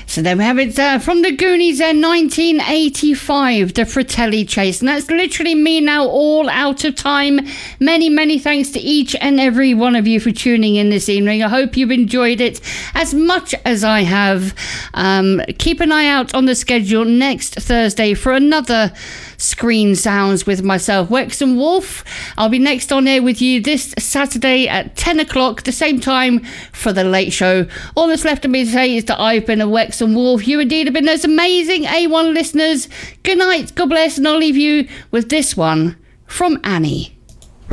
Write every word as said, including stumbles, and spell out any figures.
So there we have it uh, from the Goonies there, nineteen eighty-five, The Fratelli Chase. And that's literally me now, all out of time. Many, many thanks to each and every one of you for tuning in this evening. I hope you've enjoyed it as much as I have. Um, keep an eye out on the schedule next Thursday for another Screen Sounds with myself, Wexham Wolf. I'll be next on air with you this Saturday at ten o'clock, the same time for the late show. All that's left of me to say is that I've been a Wexham Wolf. You indeed have been those amazing A one listeners. Good night, God bless, and I'll leave you with this one from Annie.